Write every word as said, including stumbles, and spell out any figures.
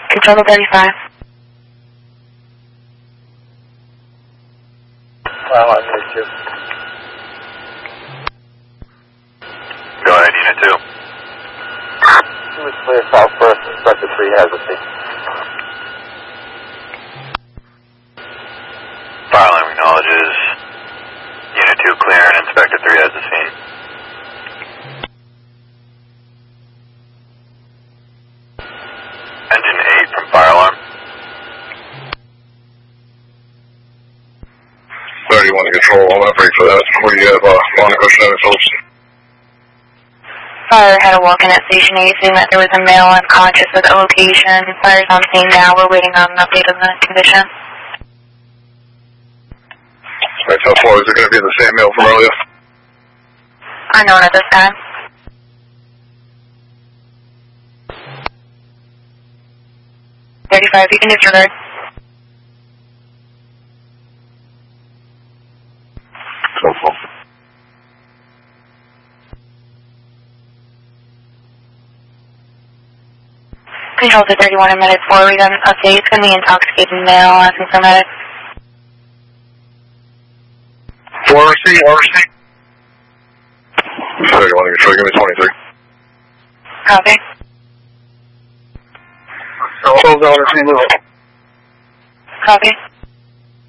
Control to thirty-five. Well, I'm Unit two. Go ahead, Unit two. Two is clear southwest, Inspector three has a seat. Fire alarm acknowledges Unit two clear and Inspector three has the scene. Engine eight from fire alarm. thirty-one to control, I'm not break for that. We have uh, Monaco Shannon Phillips. Fire had a walk-in at Station eight saying that there was a male unconscious at the location. Fire's on scene now. We're waiting on an update on the condition. Right, how far is it going to be in the same mail from earlier? Unknown at this time. thirty-five, you can disregard. Helpful. Control to thirty-one, a minute four, we got an update. It's going to be intoxicated male, asking for medic. four R C, R C. thirty-one to control, give me twenty-three. Copy. Close down, R C, move. Copy.